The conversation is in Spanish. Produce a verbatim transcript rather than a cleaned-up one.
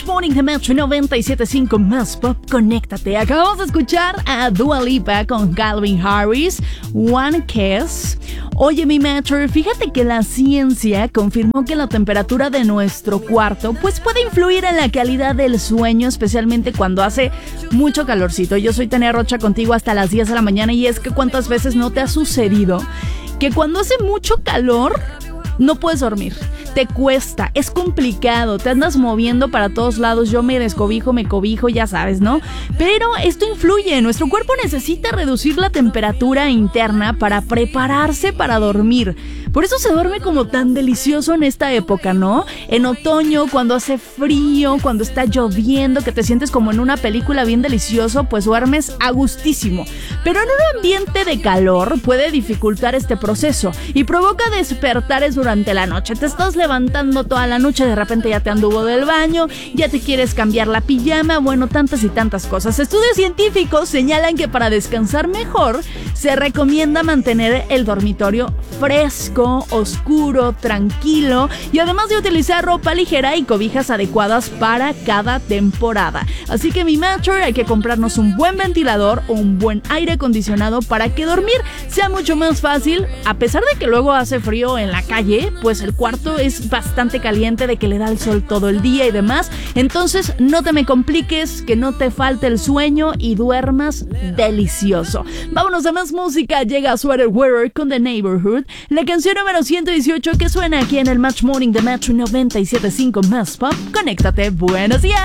Match Morning de Metro noventa y siete punto cinco Más Pop, conéctate. Acabamos de escuchar a Dua Lipa con Calvin Harris, One Kiss. Oye, mi Metro, fíjate que la ciencia confirmó que la temperatura de nuestro cuarto pues puede influir en la calidad del sueño, especialmente cuando hace mucho calorcito. Yo soy Tania Rocha contigo hasta las diez de la mañana y es que ¿cuántas veces no te ha sucedido que cuando hace mucho calor no puedes dormir? Te cuesta, es complicado, te andas moviendo para todos lados, yo me descobijo, me cobijo, ya sabes, ¿no? Pero esto influye, nuestro cuerpo necesita reducir la temperatura interna para prepararse para dormir. Por eso se duerme como tan delicioso en esta época, ¿no? En otoño, cuando hace frío, cuando está lloviendo, que te sientes como en una película bien delicioso, pues duermes a gustísimo. Pero en un ambiente de calor puede dificultar este proceso y provoca despertares durante la noche. Te estás levantando toda la noche, de repente ya te anduvo del baño, ya te quieres cambiar la pijama, bueno, tantas y tantas cosas. Estudios científicos señalan que para descansar mejor se recomienda mantener el dormitorio fresco, oscuro, tranquilo y además de utilizar ropa ligera y cobijas adecuadas para cada temporada. Así que mi macho, hay que comprarnos un buen ventilador o un buen aire acondicionado para que dormir sea mucho más fácil. A pesar de que luego hace frío en la calle, pues el cuarto es bastante caliente, de que le da el sol todo el día y demás. Entonces no te me compliques, que no te falte el sueño y duermas delicioso. Vámonos a más música. Llega Sweater Wearer con The Neighborhood, la canción número ciento dieciocho que suena aquí en el Match Morning de Metro noventa y siete punto cinco Más Pop. Conéctate, buenos días.